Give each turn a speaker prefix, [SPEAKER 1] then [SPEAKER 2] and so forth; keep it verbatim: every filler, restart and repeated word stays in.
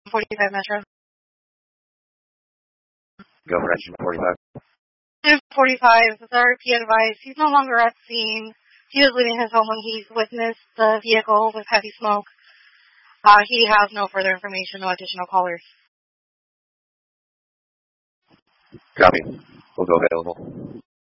[SPEAKER 1] forty-five Metro.
[SPEAKER 2] Go for engine forty-five.
[SPEAKER 1] forty-five, the R P advised he's no longer at scene. He was leaving his home when he witnessed the vehicle with heavy smoke. Uh, he has no further information, no additional callers.
[SPEAKER 2] Copy. We'll go available.